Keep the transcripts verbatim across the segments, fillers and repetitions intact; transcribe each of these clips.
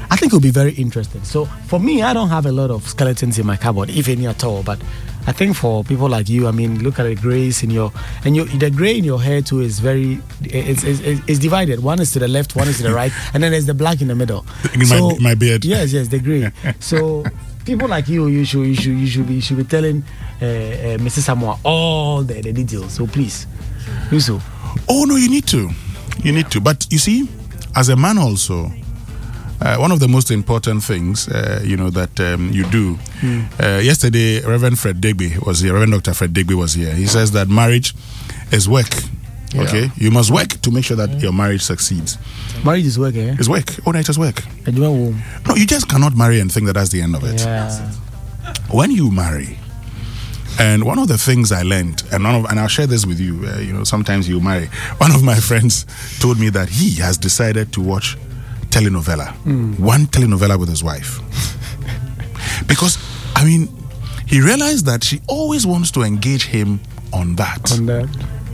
I think it'll be very interesting. So for me, I don't have a lot of skeletons in my cupboard, if any at all. But I think for people like you, I mean, look at the grays in your and your, the gray in your hair too is very it's, it's, it's divided. One is to the left, one is to the right, and then there's the black in the middle. In so, my, my beard. Yes, yes, the gray. So people like you, you should you should you should be you should be telling uh, uh, Missus Samoa all the, the details. So please, do so. Oh no, you need to, you need to. But you see, as a man also. Uh, one of the most important things, uh, you know, that um, you do. Mm. Uh, yesterday, Reverend Fred Digby was here. Reverend Doctor Fred Digby was here. He says that marriage is work. Yeah. Okay, you must work to make sure that yeah. your marriage succeeds. Marriage is work, eh? It's work. Oh, no, it is work. No, you just cannot marry and think that that's the end of it. Yeah. When you marry, and one of the things I learned, and one of, and I'll share this with you. Uh, you know, sometimes you marry. One of my friends told me that he has decided to watch telenovela, mm. one telenovela with his wife, because I mean, he realized that she always wants to engage him on that. On that,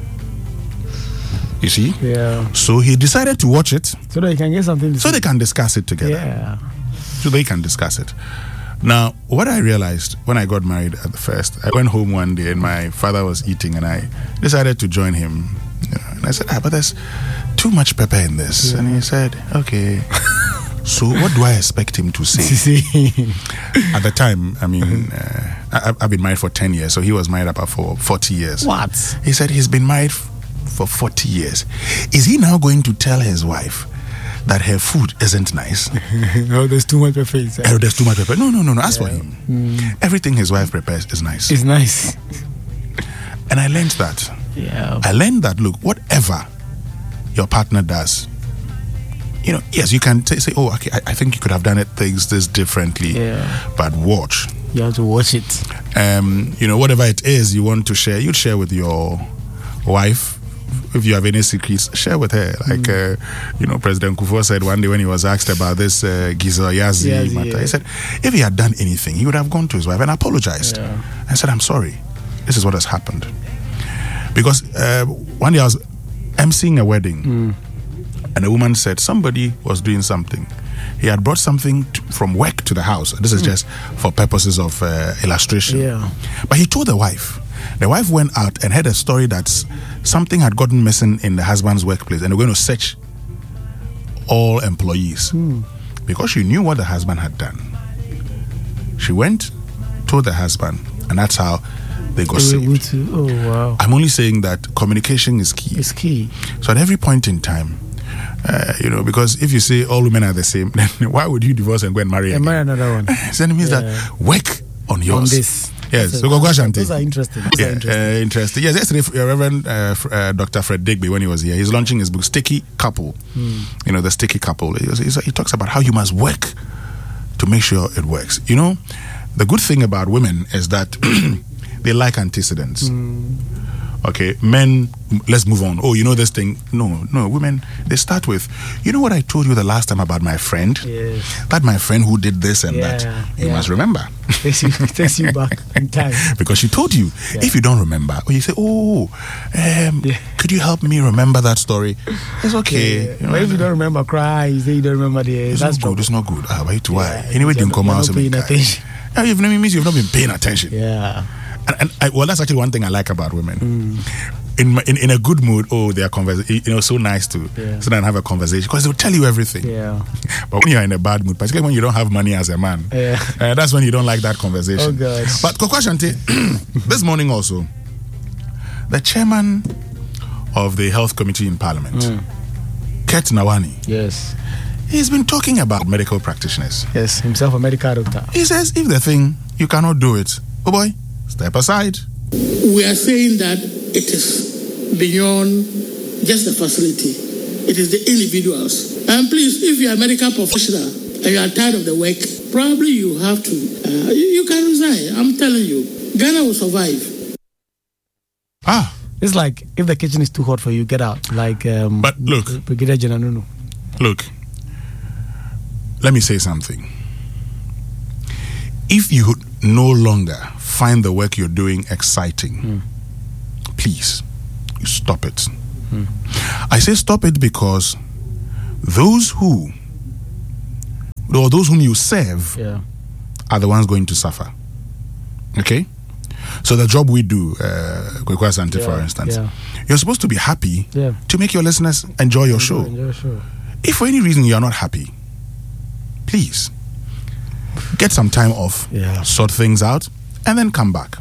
you see, yeah. So he decided to watch it, so they can get something. To so see. they can discuss it together. Yeah. So they can discuss it. Now, what I realized when I got married at the first, I went home one day and my father was eating, and I decided to join him. And I said, ah, but there's too much pepper in this. Yeah. And he said, okay. So what do I expect him to say? At the time, I mean, uh, I, I've been married for ten years, so he was married about for forty years. What? He said he's been married f- for forty years. Is he now going to tell his wife that her food isn't nice? No, there's too much pepper inside. Oh, there's too much pepper. No, no, no, no. As yeah. for him, mm. everything his wife prepares is nice. It's nice. And I learned that. Yeah. I learned that, look, whatever your partner does, you know, yes, you can t- say, oh, okay, I, I think you could have done it things this differently. Yeah. But watch. You have to watch it. Um, you know, whatever it is you want to share, you'd share with your wife. If you have any secrets, share with her. Like, mm. uh, you know, President Kufuor said one day when he was asked about this uh, Gizo Yazi Yazi, matter, yeah. he said, if he had done anything, he would have gone to his wife and apologized. Yeah. And said, I'm sorry. This is what has happened. Because uh, one day I was emceeing a wedding, mm. and a woman said somebody was doing something. He had brought something to, from work to the house. This is mm. just for purposes of uh, illustration. Yeah. But he told the wife. The wife went out and heard a story that something had gotten missing in the husband's workplace, and they were going to search all employees mm. because she knew what the husband had done. She went, told the husband, and that's how they got saved. To, oh, wow. I'm only saying that communication is key. It's key. So at every point in time, uh, you know, because if you say all women are the same, then why would you divorce and go and marry and again? marry another one? So it means yeah. that work on yours. On this. Yes, That's so a, go Ashanti. Those are interesting. Those yeah, are interesting. Uh, interesting. Yes, yesterday, uh, Reverend uh, uh, Doctor Fred Digby, when he was here, he's launching his book, Sticky Couple. Mm. You know, the Sticky Couple. He, he, he talks about how you must work to make sure it works. You know, the good thing about women is that they like antecedents. Mm. Okay, men, let's move on. Oh, you know this thing? No, no, women, they start with, you know what I told you the last time about my friend? Yes. That my friend who did this and yeah, that. You yeah. must remember. Takes you, takes you back in time. Because she told you. Yeah. If you don't remember, or you say, oh, um, yeah. could you help me remember that story? It's okay. Yeah. You know, but if you don't remember, cry. You say you don't remember the... It's that's not good. It's not good. Ah, why? Why? Yeah, anyway, didn't come out. You're not paying attention. Yeah, you've, it means you've not been paying attention. Yeah. And, and I, well, that's actually one thing I like about women. Mm. In, in in a good mood, oh, they are convers- you know, so nice to yeah. sit down and have a conversation because they'll tell you everything. Yeah. But when you're in a bad mood, particularly when you don't have money as a man, yeah. uh, that's when you don't like that conversation. Oh gosh. But Koko Ashanti, this morning also, the chairman of the Health Committee in Parliament, mm. Ket Nawani, yes, he's been talking about medical practitioners. Yes, himself a medical doctor. He says if the thing you cannot do it, oh boy, step aside. We are saying that it is beyond just the facility. It is the individuals. And please, if you are a medical professional and you are tired of the work, probably you have to, uh, you, you can resign. I'm telling you, Ghana will survive. Ah. It's like, if the kitchen is too hot for you, get out. Like, um, but look, Brigadier General Nunu. Look, let me say something. If you no longer find the work you're doing exciting, mm. please, you stop it. Mm. I say stop it because those who or those whom you serve Yeah. are the ones going to suffer. Okay? So the job we do, uh, Kwekwa Asante, Yeah, for instance, yeah. you're supposed to be happy Yeah. to make your listeners enjoy your show. Yeah, sure. If for any reason you are not happy, please get some time off, Yeah. sort things out, and then come back.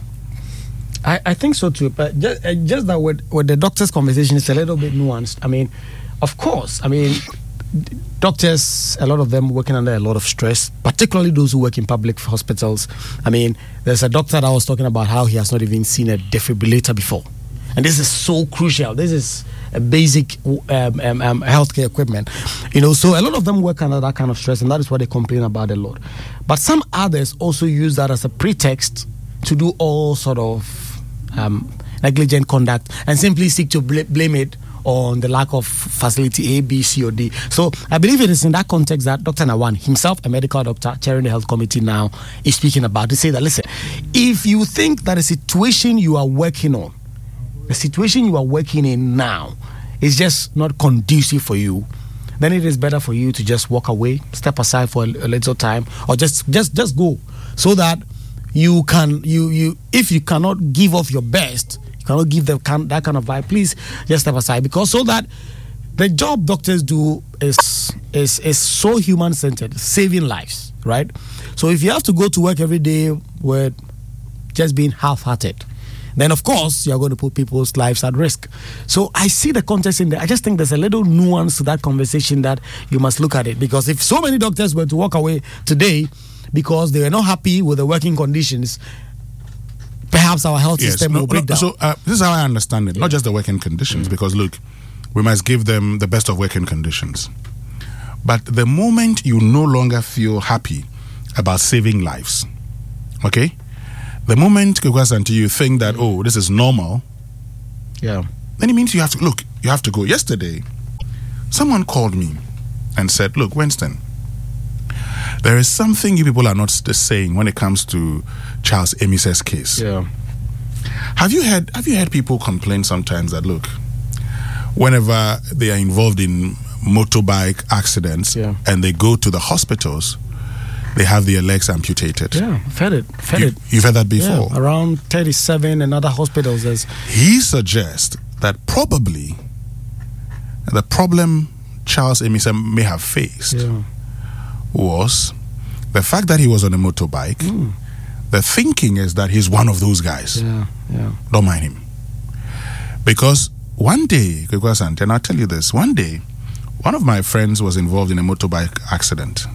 I, I think so too, but just, uh, just that with, with the doctor's conversation, it's a little bit nuanced. I mean, of course, I mean, d- doctors, a lot of them working under a lot of stress, particularly those who work in public hospitals. I mean, there's a doctor that was talking about how he has not even seen a defibrillator before. And this is so crucial. This is a basic um, um, um, healthcare equipment. You know, so a lot of them work under that kind of stress, and that is what they complain about a lot. But some others also use that as a pretext to do all sort of um, negligent conduct and simply seek to bl- blame it on the lack of facility A, B, C, or D. So I believe it is in that context that Doctor Nawan, himself a medical doctor chairing the health committee now, is speaking about to say that, listen, if you think that a situation you are working on, the situation you are working in now is just not conducive for you, then it is better for you to just walk away, step aside for a, a little time, or just just just go, so that you can you you if you cannot give off your best, you cannot give them can, that kind of vibe, please just step aside, because so that the job doctors do is is is so human centered, saving lives, right? So if you have to go to work every day with just being half-hearted, then of course you're going to put people's lives at risk. So I see the context in there. I just think there's a little nuance to that conversation that you must look at it, because if so many doctors were to walk away today because they were not happy with the working conditions, perhaps our health Yes, system no, will break no, down. So uh, this is how I understand it. Yeah. Not just the working conditions, Mm. because look, we must give them the best of working conditions. But the moment you no longer feel happy about saving lives, okay? The moment Kwekwa Asante, you think that, oh, this is normal, Yeah. then it means you have to, look, you have to go. Yesterday, someone called me and said, look, Winston, there is something you people are not st- saying when it comes to Charles Emise's case. Yeah. Have you heard Have you heard people complain sometimes that, look, whenever they are involved in motorbike accidents Yeah. and they go to the hospitals, they have their legs amputated? Yeah. Fed it. Fed You, it. you've heard that before. Yeah. Around thirty-seven and other hospitals. There's, He suggests that probably the problem Charles Emise may have faced yeah. was the fact that he was on a motorbike. Mm. The thinking is that he's one of those guys. Yeah. Yeah. Don't mind him. Because one day, Kwekwa Asante, and I'll tell you this, one day, one of my friends was involved in a motorbike accident.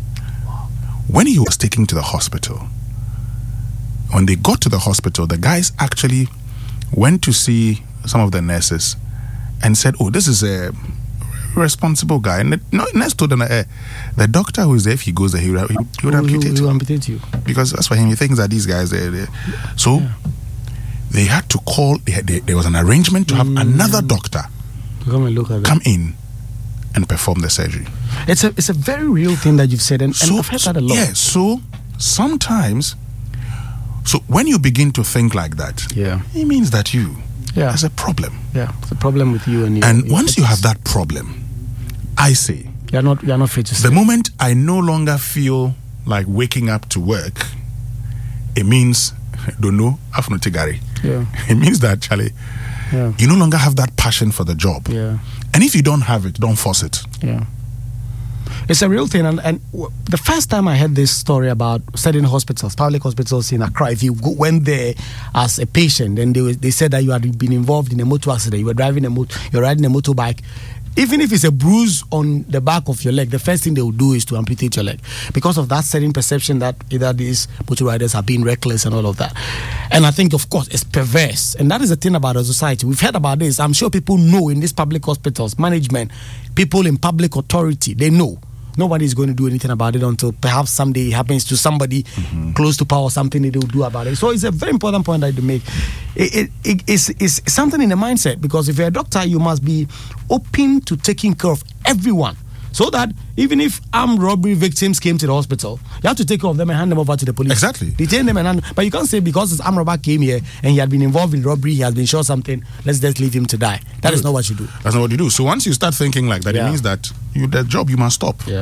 When he was taken to the hospital, when they got to the hospital, the guys actually went to see some of the nurses and said, oh, this is a responsible guy. And the no, nurse told them, eh, the doctor who is there, if he goes there, he would, he would Who- amputate who- who you. amputate you. Because that's for him, he thinks that these guys, they, they. So Yeah. they had to call, they had, they, there was an arrangement to have Mm. another doctor Come and look at that. come in and perform the surgery. It's a it's a very real thing that you've said, and, and So, I've heard so- that a lot. yeah, so sometimes, so when you begin to think like that, Yeah. it means that you, Yeah. there's a problem. Yeah. It's a problem with you and you. And once you have that problem, I say, you're not you're not free to the say. moment I no longer feel like waking up to work, it means, don't know, Afnotigari. Yeah. It means that, Charlie, Yeah. you no longer have that passion for the job. Yeah. And if you don't have it, don't force it. Yeah. It's a real thing, and, and w- the first time I heard this story about certain hospitals, public hospitals in Accra, if you go, went there as a patient, then they, was- they said that you had been involved in a motor accident, you were driving a motor, you're riding a motorbike. Even if it's a bruise on the back of your leg, the first thing they will do is to amputate your leg, because of that certain perception that either these motor riders are being reckless and all of that. And I think, of course, it's perverse. And that is the thing about our society. We've heard about this. I'm sure people know in these public hospitals, management, people in public authority, they know. Nobody is going to do anything about it until perhaps someday it happens to somebody mm-hmm. close to power, something they will do about it. So it's a very important point that you make. It, it, it, it's, it's something in the mindset, because if you're a doctor, you must be open to taking care of everyone. So that even if armed robbery victims came to the hospital, you have to take care of them and hand them over to the police. Exactly. Detain them and hand, but you can't say because this armed robber came here and he had been involved in robbery, he has been shot something, let's just leave him to die. That is not what you do. That's not what you do. So once you start thinking like that, Yeah. it means that you, the job you must stop. Yeah.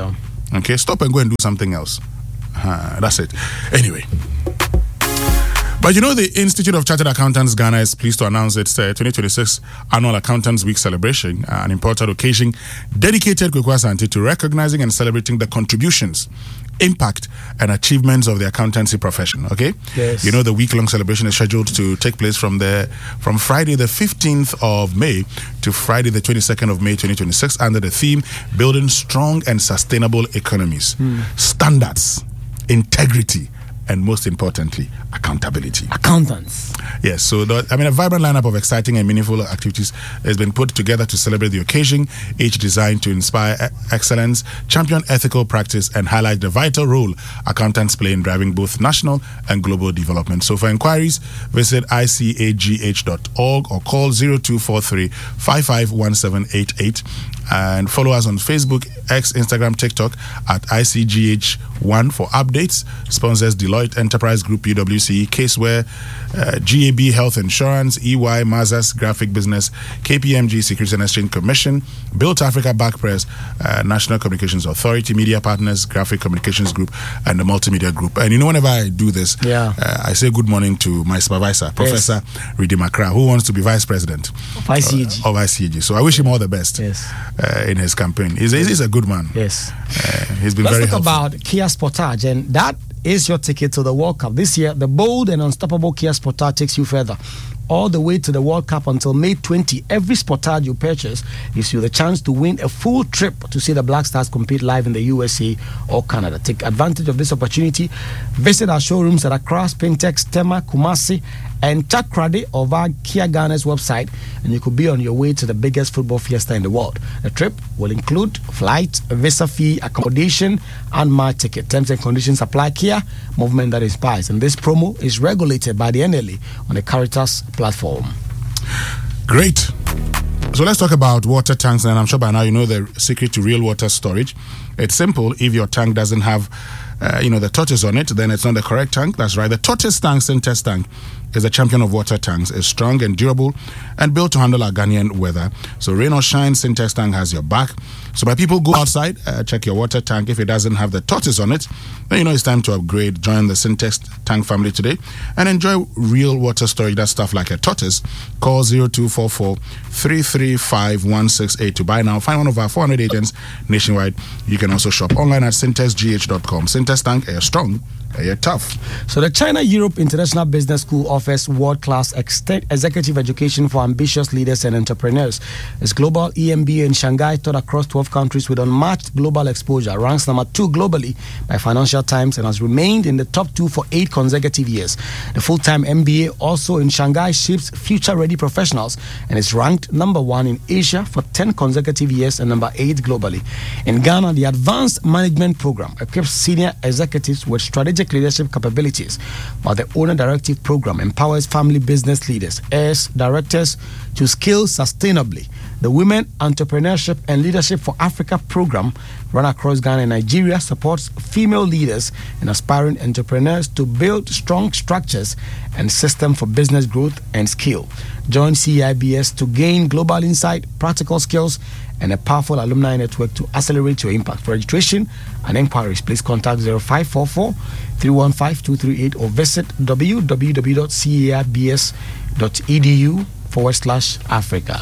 Okay, stop and go and do something else. Uh, that's it. Anyway. But you know, the Institute of Chartered Accountants Ghana is pleased to announce its uh, twenty twenty-six Annual Accountants Week celebration, uh, an important occasion dedicated Kweku Asante to recognizing and celebrating the contributions, impact, and achievements of the accountancy profession. Okay, yes. You know, the week-long celebration is scheduled to take place from the from Friday the fifteenth of May to Friday the twenty-second of May twenty twenty-six under the theme "Building Strong and Sustainable Economies, mm. Standards, Integrity, and most importantly, accountability." Accountants. Yes, so the, I mean, a vibrant lineup of exciting and meaningful activities has been put together to celebrate the occasion, each designed to inspire e- excellence, champion ethical practice, and highlight the vital role accountants play in driving both national and global development. So for inquiries, visit I C A G H dot org or call zero two four three, five five one seven eight eight. And follow us on Facebook, X, Instagram, TikTok at I C G H one for updates. Sponsors Deloitte Enterprise Group, P W C, Caseware, uh, G A B Health Insurance, E Y, Mazas Graphic Business, K P M G Securities and Exchange Commission, Built Africa Back Press, uh, National Communications Authority, Media Partners, Graphic Communications Group, and the Multimedia Group. And you know, whenever I do this, yeah. uh, I say good morning to my supervisor, Professor yes. Ridi Makra, who wants to be Vice President of I C A G. Uh, of I C A G. So I wish him all the best. Yes. Uh, in his campaign. He's, he's a good man. Yes. Uh, he's been Let's very talk helpful. about Kia Sportage, and that is your ticket to the World Cup. This year, the bold and unstoppable Kia Sportage takes you further, all the way to the World Cup until May twentieth. Every Sportage you purchase gives you the chance to win a full trip to see the Black Stars compete live in the U S A or Canada. Take advantage of this opportunity. Visit our showrooms at Accra, Spintex, Tema, Kumasi, and Takrady or via Kia Ghana's website, and you could be on your way to the biggest football fiesta in the world. The trip will include flight, visa fee, accommodation, and my ticket. Terms and conditions apply. Kia, movement that inspires. And this promo is regulated by the N L A on the Caritas platform. Great. So let's talk about water tanks, and I'm sure by now you know the secret to real water storage. It's simple. If your tank doesn't have Uh, you know, the tortoise on it, then it's not the correct tank. That's right. The tortoise tank, Sintex tank, is a champion of water tanks. It's strong and durable and built to handle our Ghanaian weather. So rain or shine, Sintex tank has your back. So by people, go outside, uh, check your water tank. If it doesn't have the tortoise on it, then you know it's time to upgrade. Join the Sintex tank family today and enjoy real water storage. That's stuff like a tortoise. Call zero two four four, three three five, one six eight to buy now. Find one of our four hundred agents nationwide. You can also shop online at sintex g h dot com. Sintex tank, air strong, air tough. So the China Europe International Business School offers world-class executive education for ambitious leaders and entrepreneurs. Its global E M B A in Shanghai, taught across twelve countries with unmatched global exposure, ranks number two globally by Financial Times and has remained in the top two for eight consecutive years. The full-time M B A also in Shanghai shapes future-ready professionals and is ranked number one in Asia for ten consecutive years and number eight globally. In Ghana, the Advanced Management Program equips senior executives with strategic leadership capabilities, while the Owner Directive Program empowers family business leaders as directors to scale sustainably. The Women Entrepreneurship and Leadership for Africa program, run across Ghana and Nigeria, supports female leaders and aspiring entrepreneurs to build strong structures and systems for business growth and scale. Join C I B S to gain global insight, practical skills, and a powerful alumni network to accelerate your impact. For registration and inquiries, please contact zero five four four, three one five, two three eight or visit w w w dot c a i b s dot e d u forward slash Africa.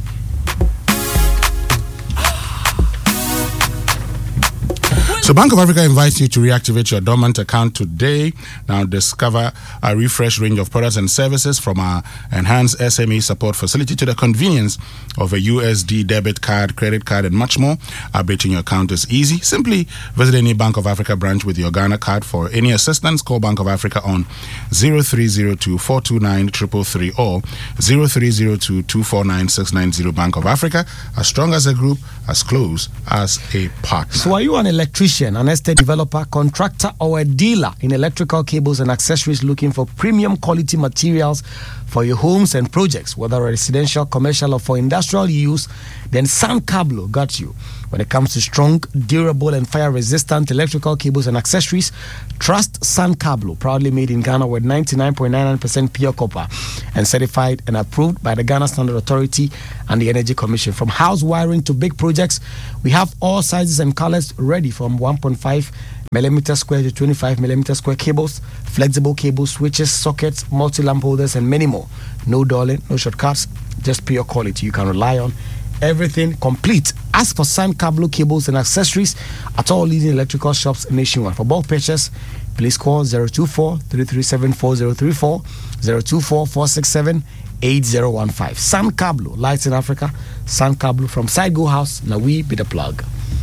So Bank of Africa invites you to reactivate your dormant account today. Now discover a refreshed range of products and services from our enhanced S M E support facility to the convenience of a U S D debit card, credit card, and much more. Updating your account is easy. Simply visit any Bank of Africa branch with your Ghana card. For any assistance, call Bank of Africa on zero three zero two, four two nine, three three three or zero three zero two, two four nine, six nine zero. Bank of Africa, as strong as a group, as close as a partner. So are you an electrician, an estate developer, contractor, or a dealer in electrical cables and accessories looking for premium quality materials for your homes and projects, whether residential, commercial, or for industrial use? Then San Cablo got you. When it comes to strong, durable, and fire-resistant electrical cables and accessories, trust San Cablo, proudly made in Ghana with ninety-nine point nine nine percent pure copper and certified and approved by the Ghana Standard Authority and the Energy Commission. From house wiring to big projects, we have all sizes and colors ready, from one point five millimeter square to twenty-five millimeter square cables, flexible cables, switches, sockets, multi-lamp holders, and many more. No dulling, no shortcuts, just pure quality you can rely on. Everything complete. Ask for San Cablo cables and accessories at all leading electrical shops nationwide. For bulk purchase, please call zero two four, three three seven, four zero three four, zero two four, four six seven, eight zero one five. San Cablo, lights in Africa. San Cablo from Side Go House. Now we be the plug.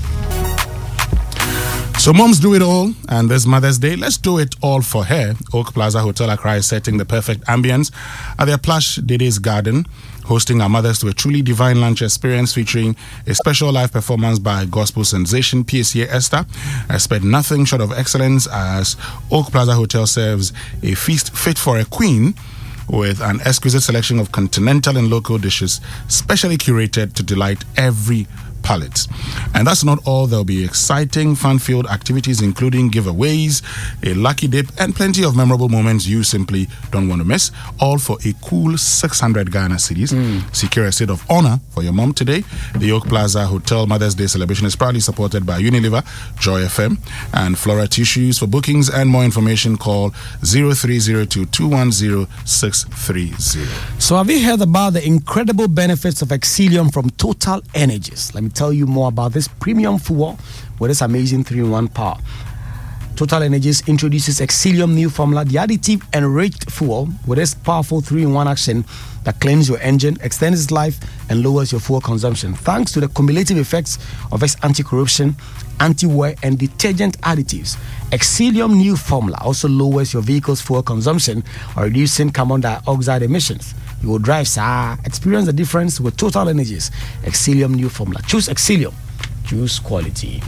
So moms do it all, and this Mother's Day, let's do it all for her. Oak Plaza Hotel Accra is setting the perfect ambience at their plush Dede's Garden, hosting our mothers to a truly divine lunch experience featuring a special live performance by gospel sensation P S A Esther. Expect nothing short of excellence as Oak Plaza Hotel serves a feast fit for a queen, with an exquisite selection of continental and local dishes, specially curated to delight every palate. And that's not all. There'll be exciting, fun-filled activities, including giveaways, a lucky dip, and plenty of memorable moments you simply don't want to miss. All for a cool six hundred Ghana cedis. Mm. Secure a state of honor for your mom today. The Oak Plaza Hotel Mother's Day celebration is proudly supported by Unilever, Joy F M, and Flora Tissues. For bookings and more information, call zero three zero two, two one zero, six three zero. So have you heard about the incredible benefits of Exilium from Total Energies? Let me tell you more about this premium fuel with this amazing three in one power. Total Energies introduces Exilium new formula, the additive enriched fuel with this powerful three in one action that cleans your engine, extends its life, and lowers your fuel consumption. Thanks to the cumulative effects of its anti-corruption, anti-wear, and detergent additives, Exilium new formula also lowers your vehicle's fuel consumption or reducing carbon dioxide emissions. You will drive, sir. Experience the difference with Total Energies. Exilium new formula. Choose Exilium. Choose quality.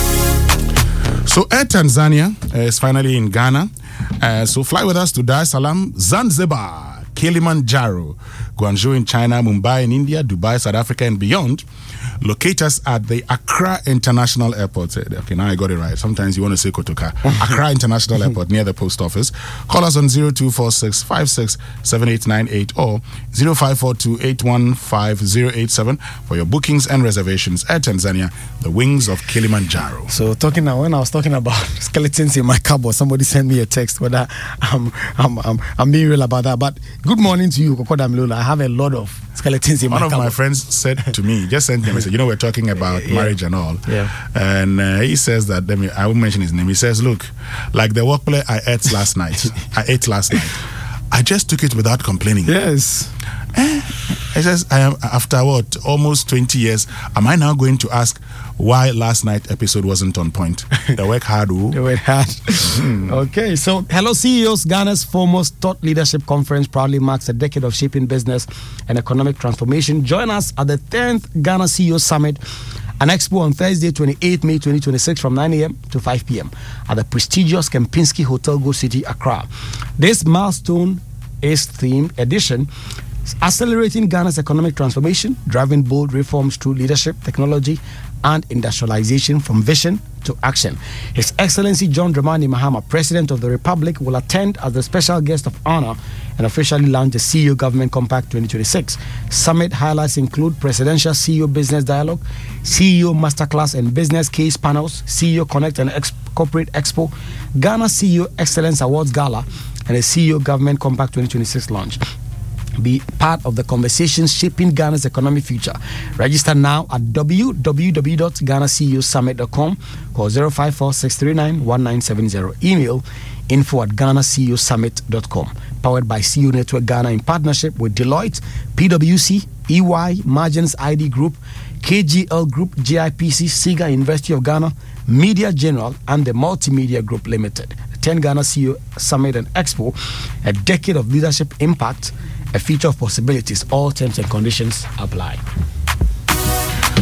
So Air Tanzania is finally in Ghana. Uh, so fly with us to Dar es Salaam, Zanzibar, Kilimanjaro, Guangzhou in China, Mumbai in India, Dubai, South Africa, and beyond. Locate us at the Accra International Airport. Okay, now I got it right. Sometimes you want to say Kotoka. Accra International Airport near the post office. Call us on zero two four six, five six seven eight nine eight or zero five four two, eight one five zero eight seven for your bookings and reservations. Air Tanzania, the wings of Kilimanjaro. So talking now, when I was talking about skeletons in my cupboard, somebody sent me a text whether I'm, I'm, I'm, I'm being real about that. But good morning to you, Kokoda Mlula. I have a lot of skeletons in One my of cupboard. my friends said to me, just sent me a message, you know, we're talking about Yeah. marriage and all. Yeah. And uh, he says that, let me, I won't mention his name. He says, look, like the workplay I ate last night, I ate last night. I just took it without complaining. Yes. Eh? He says, I am, after what, almost twenty years, am I now going to ask why last night episode wasn't on point? The work hard, oh. The work hard. Okay, so hello C E Os. Ghana's foremost thought leadership conference proudly marks a decade of shaping business and economic transformation. Join us at the tenth Ghana C E O Summit, an expo on Thursday, twenty-eighth May twenty twenty-six from nine a.m. to five p.m. at the prestigious Kempinski Hotel, Go City, Accra. This milestone is themed edition accelerating Ghana's economic transformation, driving bold reforms through leadership, technology, and industrialization from vision to action. His Excellency John Dramani Mahama, President of the Republic, will attend as the special guest of honor and officially launch the C E O Government Compact twenty twenty-six. Summit highlights include Presidential C E O Business Dialogue, C E O Masterclass and Business Case Panels, C E O Connect and Ex- Corporate Expo, Ghana C E O Excellence Awards Gala, and a C E O Government Compact twenty twenty-six launch. Be part of the conversation shaping Ghana's economic future. Register now at w w w dot ghana c e o summit dot com. Call zero five four, six three nine, one nine seven zero. Email info at ghana c e o summit dot com. Powered by C E O Network Ghana in partnership with Deloitte, P W C, E Y, Margins I D Group, K G L Group, J I P C, SIGA, University of Ghana, Media General, and the Multimedia Group Limited. ten Ghana C E O Summit and Expo, a decade of leadership impact, a future of possibilities. All terms and conditions apply.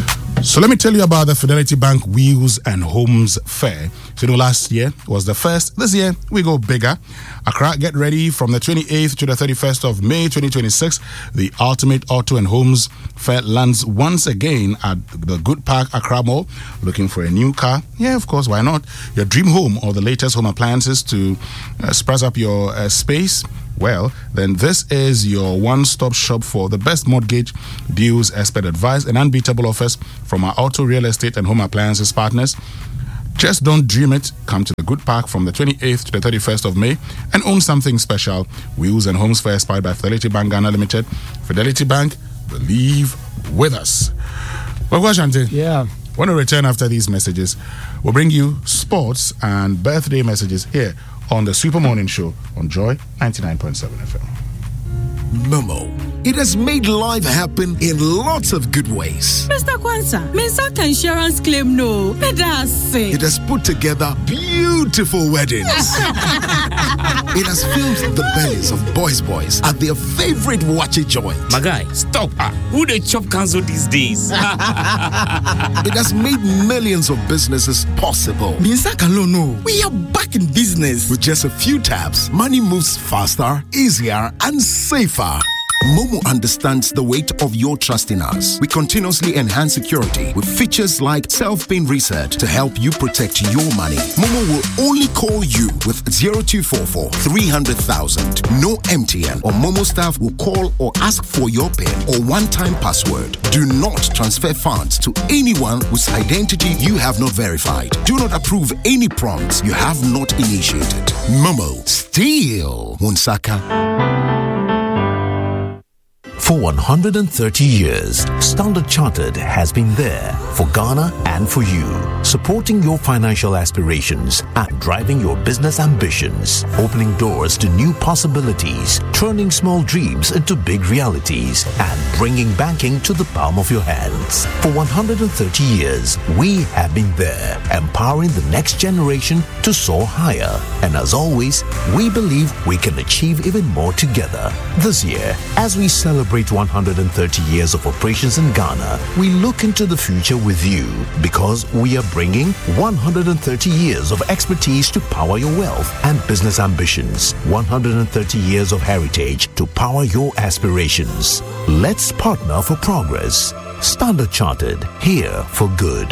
So let me tell you about the Fidelity Bank Wheels and Homes Fair. So you know, last year was the first. This year we go bigger. Accra, get ready from the twenty-eighth to the thirty-first of May twenty twenty-six. The Ultimate Auto and Homes Fair lands once again at the Good Park Accra Mall. Looking for a new car? Yeah, of course, why not? Your dream home or the latest home appliances to uh, spruce up your uh, space? Well, then this is your one-stop shop for the best mortgage deals, expert advice, and unbeatable offers from our auto, real estate, and home appliances partners. Just don't dream it. Come to the Good Park from the twenty-eighth to the thirty-first of May and own something special. Wheels and Homes Fair inspired by Fidelity Bank Ghana Limited. Fidelity Bank, believe with us. Well, Shante. Yeah. When we return after these messages, we'll bring you sports and birthday messages here on the Super Morning Show on Joy ninety-nine point seven F M. Momo. It has made life happen in lots of good ways. Mister Kwanzaa, Mister Insurance claim no. It has put together beautiful weddings. It has filled the bellies of boys boys at their favorite watchy joint. My guy, stop. Ah, who they chop cancel these days? It has made millions of businesses possible. Mister Kalono, we are back in business. With just a few taps, money moves faster, easier, and safer. Momo understands the weight of your trust in us. We continuously enhance security with features like self-paying reset to help you protect your money. Momo will only call you with zero two four four, three hundred thousand. No M T N or Momo staff will call or ask for your PIN or one-time password. Do not transfer funds to anyone whose identity you have not verified. Do not approve any prompts you have not initiated. Momo, still Wunsaka. For one hundred thirty years, Standard Chartered has been there for Ghana and for you, supporting your financial aspirations and driving your business ambitions, opening doors to new possibilities, turning small dreams into big realities, and bringing banking to the palm of your hands. For one hundred thirty years, we have been there, empowering the next generation to soar higher. And as always, we believe we can achieve even more together. This year, as we celebrate one hundred thirty years of operations in Ghana, we look into the future with you because we are bringing one hundred thirty years of expertise to power your wealth and business ambitions, one hundred thirty years of heritage to power your aspirations. Let's partner for progress. Standard Chartered, here for good.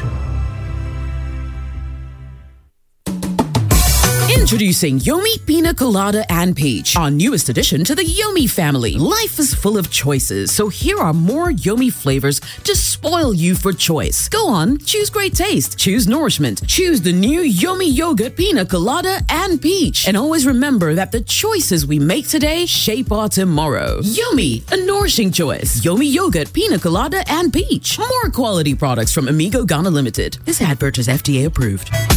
Introducing Yomi Pina Colada and Peach, our newest addition to the Yomi family. Life is full of choices, so here are more Yomi flavors to spoil you for choice. Go on, choose great taste, choose nourishment, choose the new Yomi Yogurt Pina Colada and Peach. And always remember that the choices we make today shape our tomorrow. Yomi, a nourishing choice. Yomi Yogurt Pina Colada and Peach. More quality products from Amigo Ghana Limited. This advert is F D A approved.